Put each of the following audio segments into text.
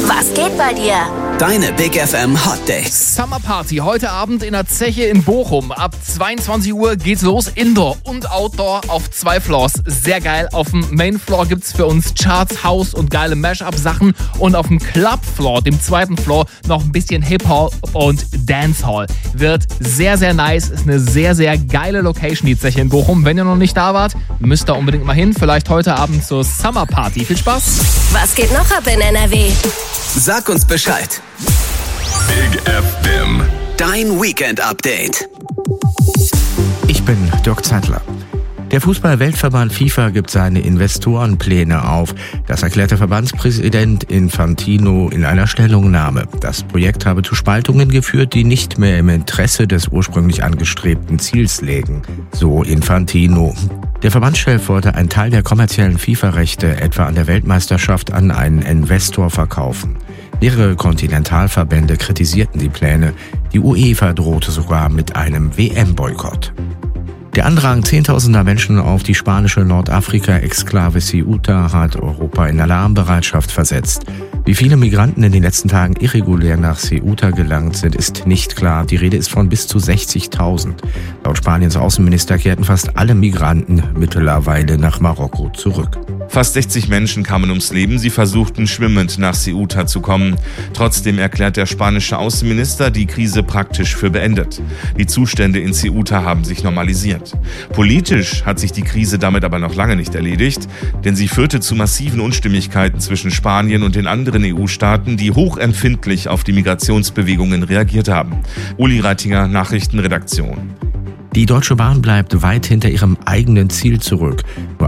Was geht bei dir? Deine Big FM Hot Days. Summer Party heute Abend in der Zeche in Bochum. Ab 22 Uhr geht's los. Indoor und Outdoor auf 2 Floors. Sehr geil. Auf dem Main Floor gibt's für uns Charts, House und geile Mashup-Sachen. Und auf dem Club Floor, dem 2. Floor, noch ein bisschen Hip-Hop und Dancehall. Wird sehr, sehr nice. Ist eine sehr, sehr geile Location, die Zeche in Bochum. Wenn ihr noch nicht da wart, müsst ihr unbedingt mal hin. Vielleicht heute Abend zur Summer Party. Viel Spaß. Was geht noch ab in NRW? Sag uns Bescheid. Big FM. Dein Weekend-Update. Ich bin Dirk Zeitler. Der Fußball-Weltverband FIFA gibt seine Investorenpläne auf. Das erklärte Verbandspräsident Infantino in einer Stellungnahme. Das Projekt habe zu Spaltungen geführt, die nicht mehr im Interesse des ursprünglich angestrebten Ziels lägen, so Infantino. Der Verbandschef wollte einen Teil der kommerziellen FIFA-Rechte etwa an der Weltmeisterschaft an einen Investor verkaufen. Mehrere Kontinentalverbände kritisierten die Pläne. Die UEFA drohte sogar mit einem WM-Boykott. Der Andrang zehntausender Menschen auf die spanische Nordafrika-Exklave Ceuta hat Europa in Alarmbereitschaft versetzt. Wie viele Migranten in den letzten Tagen irregulär nach Ceuta gelangt sind, ist nicht klar. Die Rede ist von bis zu 60.000. Laut Spaniens Außenminister kehrten fast alle Migranten mittlerweile nach Marokko zurück. Fast 60 Menschen kamen ums Leben. Sie versuchten schwimmend nach Ceuta zu kommen. Trotzdem erklärt der spanische Außenminister die Krise praktisch für beendet. Die Zustände in Ceuta haben sich normalisiert. Politisch hat sich die Krise damit aber noch lange nicht erledigt, denn sie führte zu massiven Unstimmigkeiten zwischen Spanien und den anderen EU-Staaten, die hochempfindlich auf die Migrationsbewegungen reagiert haben. Uli Reitinger, Nachrichtenredaktion. Die Deutsche Bahn bleibt weit hinter ihrem eigenen Ziel zurück. Nur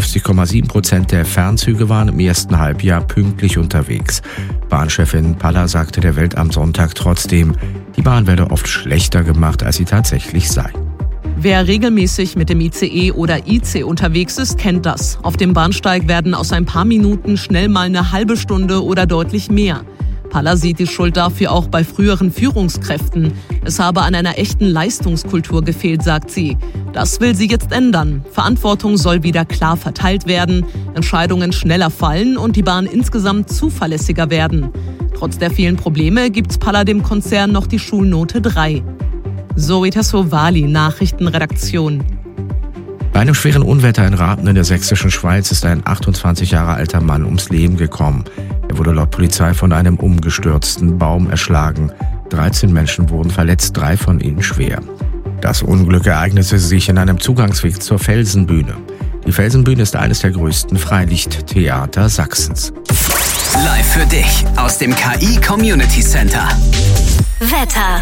58,7% der Fernzüge waren im ersten Halbjahr pünktlich unterwegs. Bahnchefin Palla sagte der Welt am Sonntag trotzdem, die Bahn werde oft schlechter gemacht, als sie tatsächlich sei. Wer regelmäßig mit dem ICE oder IC unterwegs ist, kennt das. Auf dem Bahnsteig werden aus ein paar Minuten schnell mal eine halbe Stunde oder deutlich mehr. Palla sieht die Schuld dafür auch bei früheren Führungskräften. Es habe an einer echten Leistungskultur gefehlt, sagt sie. Das will sie jetzt ändern. Verantwortung soll wieder klar verteilt werden, Entscheidungen schneller fallen und die Bahn insgesamt zuverlässiger werden. Trotz der vielen Probleme gibt Palla dem Konzern noch die Schulnote 3. Zoe Tassovali, Nachrichtenredaktion. Bei einem schweren Unwetter in Raten in der sächsischen Schweiz ist ein 28 Jahre alter Mann ums Leben gekommen. Er wurde laut Polizei von einem umgestürzten Baum erschlagen. 13 Menschen wurden verletzt, 3 von ihnen schwer. Das Unglück ereignete sich in einem Zugangsweg zur Felsenbühne. Die Felsenbühne ist eines der größten Freilichttheater Sachsens. Live für dich aus dem KI Community Center. Wetter.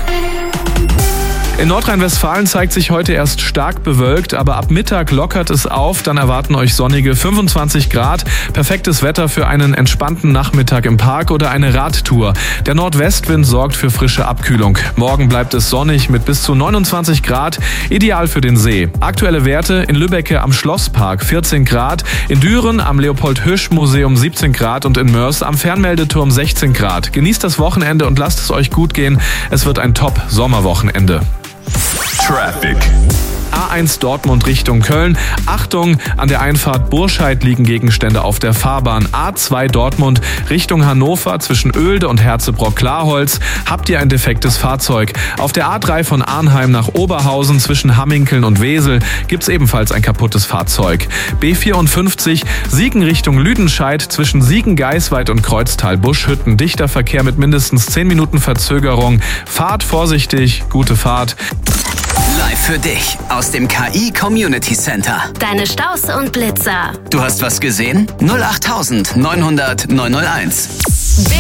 In Nordrhein-Westfalen zeigt sich heute erst stark bewölkt, aber ab Mittag lockert es auf. Dann erwarten euch sonnige 25 Grad. Perfektes Wetter für einen entspannten Nachmittag im Park oder eine Radtour. Der Nordwestwind sorgt für frische Abkühlung. Morgen bleibt es sonnig mit bis zu 29 Grad. Ideal für den See. Aktuelle Werte in Lübbecke am Schlosspark 14 Grad, in Düren am Leopold-Hirsch-Museum 17 Grad und in Mörs am Fernmeldeturm 16 Grad. Genießt das Wochenende und lasst es euch gut gehen. Es wird ein Top-Sommerwochenende. Traffic. A1 Dortmund Richtung Köln. Achtung, an der Einfahrt Burscheid liegen Gegenstände auf der Fahrbahn. A2 Dortmund Richtung Hannover zwischen Oelde und Herzebrock-Klarholz. Habt ihr ein defektes Fahrzeug? Auf der A3 von Arnheim nach Oberhausen zwischen Hamminkeln und Wesel gibt's ebenfalls ein kaputtes Fahrzeug. B54 Siegen Richtung Lüdenscheid zwischen Siegen-Geisweit und Kreuztal-Buschhütten. Dichter Verkehr mit mindestens 10 Minuten Verzögerung. Fahrt vorsichtig, gute Fahrt. Live für dich aus dem KI Community Center. Deine Staus und Blitzer. Du hast was gesehen? 08900 901.